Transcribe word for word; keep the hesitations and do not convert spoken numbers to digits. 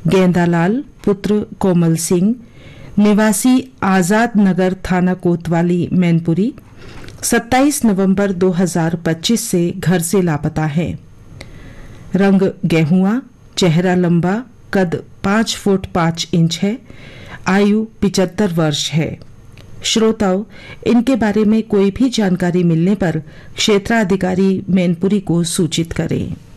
गेंदालाल पुत्र कोमल सिंह, निवासी आजाद नगर थाना कोतवाली मैनपुरी, सत्ताईस नवंबर दो हज़ार पच्चीस से घर से लापता है। रंग गेहुआ, चेहरा लंबा, कद पाँच फुट पाँच इंच है, आयु पिचहत्तर वर्ष है। श्रोताओं, इनके बारे में कोई भी जानकारी मिलने पर क्षेत्राधिकारी मैनपुरी को सूचित करें।